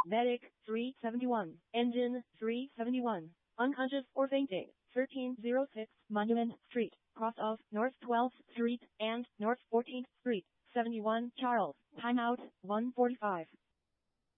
Medic, 371. Engine, 371. Unconscious or fainting, 1306 Monument Street, cross of North 12th Street and North 14th Street, 71 Charles. Timeout, 1:45.